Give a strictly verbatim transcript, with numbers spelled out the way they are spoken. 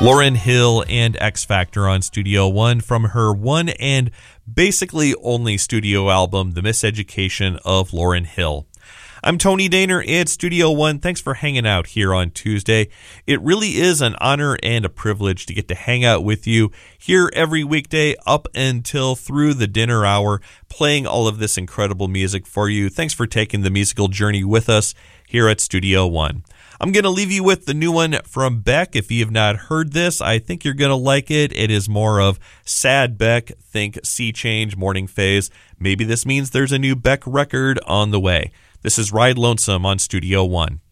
Lauryn Hill and X Factor on Studio One from her one and basically only studio album, The Miseducation of Lauryn Hill. I'm Tony Daner at Studio One. Thanks for hanging out here on Tuesday. It really is an honor and a privilege to get to hang out with you here every weekday up until through the dinner hour, playing all of this incredible music for you. Thanks for taking the musical journey with us here at Studio One. I'm going to leave you with the new one from Beck. If you have not heard this, I think you're going to like it. It is more of sad Beck. Think sea change, morning phase. Maybe this means there's a new Beck record on the way. This is Ride Lonesome on Studio One.